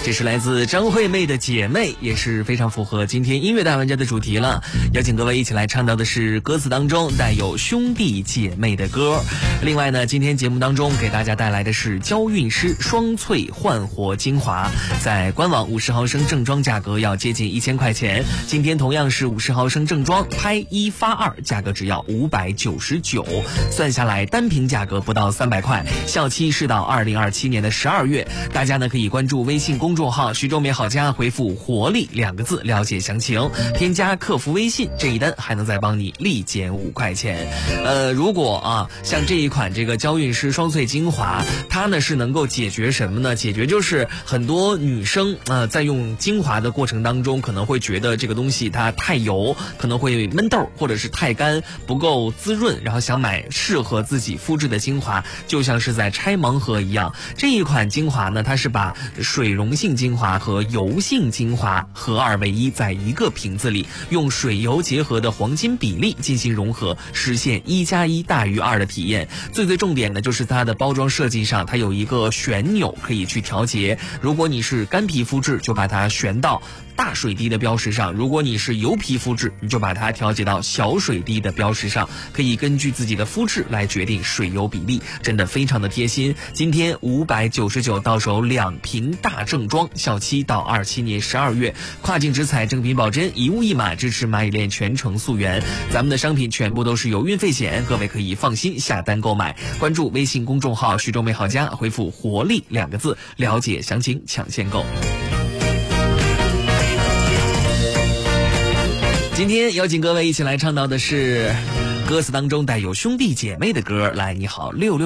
这是来自张惠妹的《姐妹》，也是非常符合今天音乐大玩家的主题了。邀请各位一起来唱到的是歌词当中带有兄弟姐妹的歌。另外呢，今天节目当中给大家带来的是娇韵诗双萃焕活精华，在官网50毫升正装价格要接近1000块钱，今天同样是50毫升正装拍1发2，价格只要599，算下来单瓶价格不到300块，效期是到2027年的12月。大家呢可以关注微信公众号徐州美好家，回复活力2个字了解详情，添加客服微信，这一单还能再帮你立减5块钱。如果像这一款这个娇韵诗双萃精华，它呢是能够解决什么呢？解决就是很多女生在用精华的过程当中可能会觉得这个东西它太油，可能会闷痘，或者是太干不够滋润，然后想买适合自己肤质的精华，就像是在拆盲盒一样。这一款精华呢，它是把水溶性精华和油性精华合二为一，在一个瓶子里，用水油结合的黄金比例进行融合，实现1+1大于2的体验。最重点的就是它的包装设计上，它有一个旋钮可以去调节。如果你是干皮肤质，就把它旋到大水滴的标识上；如果你是油皮肤质，你就把它调节到小水滴的标识上。可以根据自己的肤质来决定水油比例，真的非常的贴心。今天599到手2瓶大正装，效期到27年12月，跨境直采，正品保真，一物一码，支持蚂蚁链全程溯源。咱们的商品全部都是有运费险，各位可以放心下单购买。关注微信公众号徐州美好家，回复活力2个字了解详情，抢先购。今天邀请各位一起来唱到的是歌词当中带有兄弟姐妹的歌，来，你好66